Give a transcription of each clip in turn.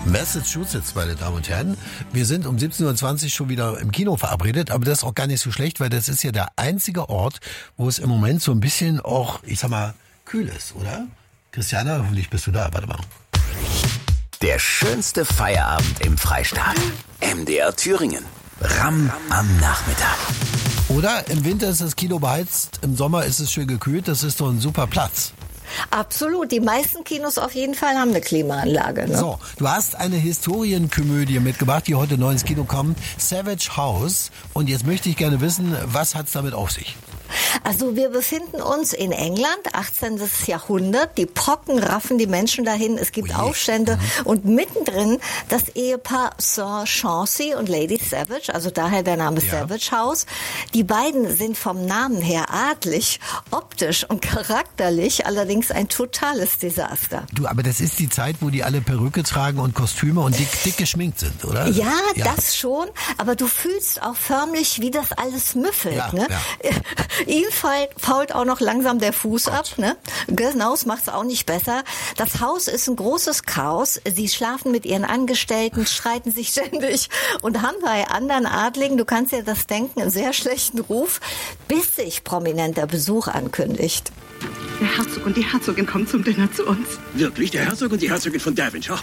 Massachusetts, meine Damen und Herren. Wir sind um 17.20 Uhr schon wieder im Kino verabredet, aber das ist auch gar nicht so schlecht, weil das ist ja der einzige Ort, wo es im Moment so ein bisschen auch, ich sag mal, kühl ist, oder? Christiane, hoffentlich bist du da. Warte mal. Der schönste Feierabend im Freistaat. MDR Thüringen. Ramm am Nachmittag. Oder im Winter ist das Kino beheizt, im Sommer ist es schön gekühlt, das ist doch ein super Platz. Absolut, die meisten Kinos auf jeden Fall haben eine Klimaanlage. Ne? So, du hast eine Historienkomödie mitgebracht, die heute neu ins Kino kommt, Savage House. Und jetzt möchte ich gerne wissen, was hat's damit auf sich? Also wir befinden uns in England, 18. Jahrhundert. Die Pocken raffen die Menschen dahin. Es gibt Aufstände. Und mittendrin das Ehepaar Sir Chauncey und Lady Savage, also daher der Name Savage House. Die beiden sind vom Namen her adlig, optisch und charakterlich allerdings ein totales Desaster. Du, aber das ist die Zeit, wo die alle Perücke tragen und Kostüme und dick geschminkt sind, oder? Ja, das schon. Aber du fühlst auch förmlich, wie das alles müffelt. Ja, ne? ja. Ihm fault auch noch langsam der Fuß ab. Ne? Genau, macht's auch nicht besser. Das Haus ist ein großes Chaos. Sie schlafen mit ihren Angestellten, streiten sich ständig und haben bei anderen Adligen, du kannst dir das denken, einen sehr schlechten Ruf, bis sich prominenter Besuch ankündigt. Der Herzog und die Herzogin kommen zum Dinner zu uns. Wirklich? Der Herzog und die Herzogin von Devonshire?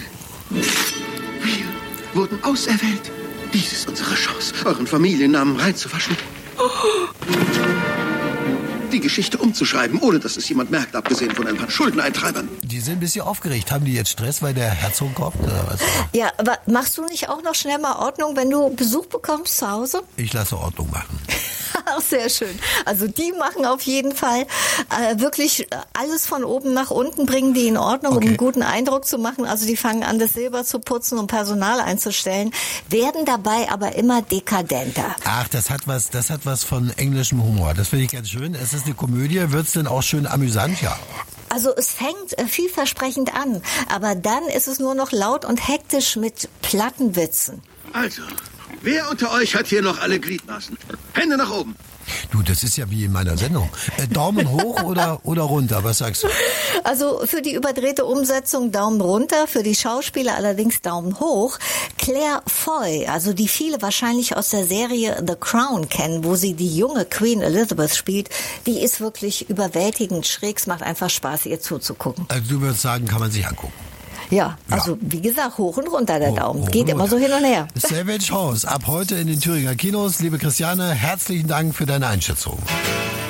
Wir wurden auserwählt. Dies ist unsere Chance, euren Familiennamen reinzuwaschen. Die Geschichte umzuschreiben, ohne dass es jemand merkt, abgesehen von ein paar Schuldeneintreibern. Die sind ein bisschen aufgeregt. Haben die jetzt Stress, weil der Herzog kommt? Oder was? Ja, aber machst du nicht auch noch schnell mal Ordnung, wenn du Besuch bekommst zu Hause? Ich lasse Ordnung machen. Auch sehr schön. Also die machen auf jeden Fall wirklich alles von oben nach unten, bringen die in Ordnung, um einen guten Eindruck zu machen. Also die fangen an, das Silber zu putzen und Personal einzustellen, werden dabei aber immer dekadenter. Ach, das hat was von englischem Humor. Das finde ich ganz schön. Es ist eine Komödie. Wird's denn auch schön amüsant? Ja. Also es fängt vielversprechend an, aber dann ist es nur noch laut und hektisch mit platten Witzen. Also, wer unter euch hat hier noch alle Gliedmaßen? Hände nach oben. Du, das ist ja wie in meiner Sendung. Daumen hoch oder runter? Was sagst du? Also für die überdrehte Umsetzung Daumen runter, für die Schauspieler allerdings Daumen hoch. Claire Foy, also die viele wahrscheinlich aus der Serie The Crown kennen, wo sie die junge Queen Elizabeth spielt, die ist wirklich überwältigend schräg. Es macht einfach Spaß, ihr zuzugucken. Also du würdest sagen, kann man sich angucken. Ja, also wie gesagt, hoch und runter der Daumen. Geht immer so hin und her. Savage House, ab heute in den Thüringer Kinos. Liebe Christiane, herzlichen Dank für deine Einschätzung.